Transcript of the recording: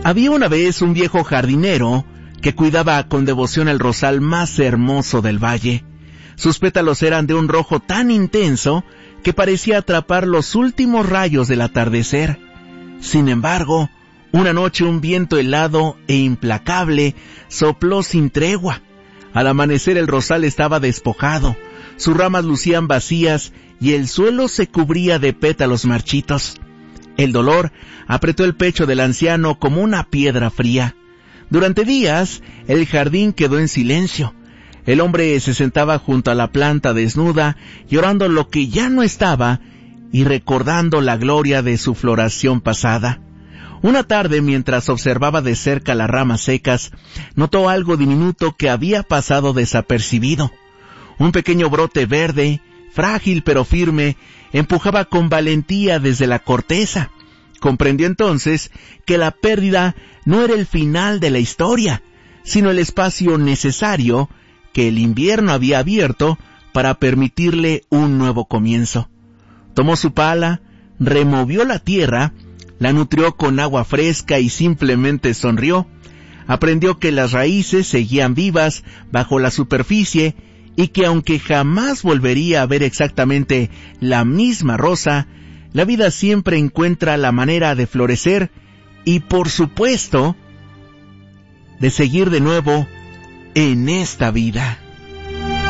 Había una vez un viejo jardinero que cuidaba con devoción el rosal más hermoso del valle. Sus pétalos eran de un rojo tan intenso que parecía atrapar los últimos rayos del atardecer. Sin embargo, una noche un viento helado e implacable sopló sin tregua. Al amanecer el rosal estaba despojado, sus ramas lucían vacías y el suelo se cubría de pétalos marchitos. El dolor apretó el pecho del anciano como una piedra fría. Durante días, el jardín quedó en silencio. El hombre se sentaba junto a la planta desnuda, llorando lo que ya no estaba y recordando la gloria de su floración pasada. Una tarde, mientras observaba de cerca las ramas secas, notó algo diminuto que había pasado desapercibido. Un pequeño brote verde, frágil pero firme, empujaba con valentía desde la corteza. Comprendió entonces que la pérdida no era el final de la historia, sino el espacio necesario que el invierno había abierto para permitirle un nuevo comienzo. Tomó su pala, removió la tierra, la nutrió con agua fresca y simplemente sonrió. Aprendió que las raíces seguían vivas bajo la superficie y que aunque jamás volvería a ver exactamente la misma rosa, la vida siempre encuentra la manera de florecer y, por supuesto, de seguir de nuevo en esta vida.